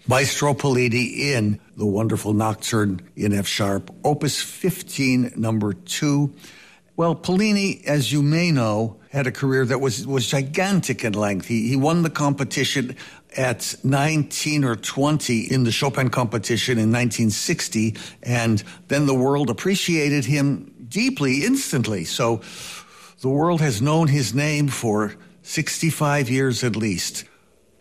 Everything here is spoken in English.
Maestro Politi in the wonderful Nocturne in F sharp, Opus 15, number 2. Well, Pollini, as you may know, had a career that was gigantic in length. He won the competition at 19 or 20 in the Chopin competition in 1960, and then the world appreciated him deeply, instantly. So the world has known his name for 65 years at least.